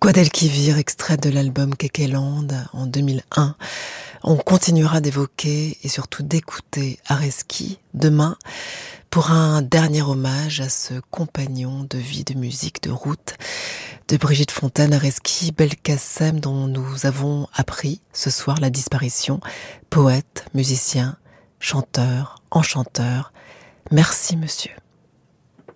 Guadalquivir, extrait de l'album Kekeland en 2001. On continuera d'évoquer et surtout d'écouter Areski demain pour un dernier hommage à ce compagnon de vie, de musique, de route de Brigitte Fontaine, Areski Belkacem, dont nous avons appris ce soir la disparition. Poète, musicien, chanteur, enchanteur. Merci monsieur.